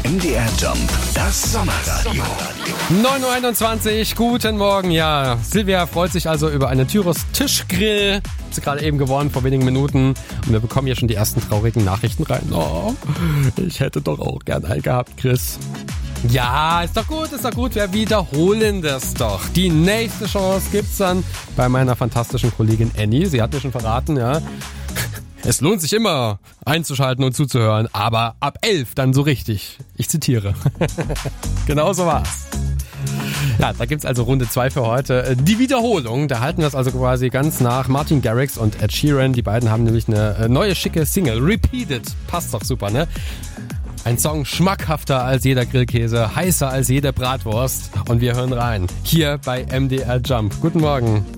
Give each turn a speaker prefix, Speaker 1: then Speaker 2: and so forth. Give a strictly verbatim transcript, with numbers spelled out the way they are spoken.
Speaker 1: M D R Jump, das Sommerradio.
Speaker 2: neun Uhr einundzwanzig, guten Morgen. Ja, Silvia freut sich also über einen Tyros Tischgrill. Hat sie gerade eben gewonnen, vor wenigen Minuten. Und wir bekommen hier schon die ersten traurigen Nachrichten rein. Oh, ich hätte doch auch gern einen gehabt, Chris. Ja, ist doch gut, ist doch gut. Wir wiederholen das doch. Die nächste Chance gibt's dann bei meiner fantastischen Kollegin Annie. Sie hat mir schon verraten, ja. Es lohnt sich immer einzuschalten und zuzuhören, aber ab elf dann so richtig. Ich zitiere. Genau so war's. Ja, da gibt's also Runde zwei für heute. Die Wiederholung, da halten wir es also quasi ganz nach Martin Garrix und Ed Sheeran. Die beiden haben nämlich eine neue schicke Single. Repeated. Passt doch super, ne? Ein Song schmackhafter als jeder Grillkäse, heißer als jede Bratwurst. Und wir hören rein. Hier bei M D R Jump. Guten Morgen.